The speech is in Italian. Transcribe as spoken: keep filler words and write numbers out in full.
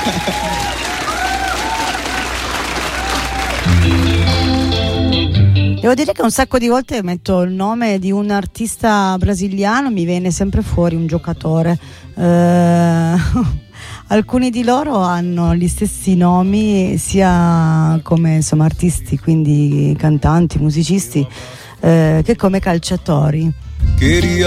Devo dire che un sacco di volte metto il nome di un artista brasiliano, mi viene sempre fuori un giocatore. Eh, alcuni di loro hanno gli stessi nomi sia come insomma artisti, quindi cantanti, musicisti, eh, che come calciatori.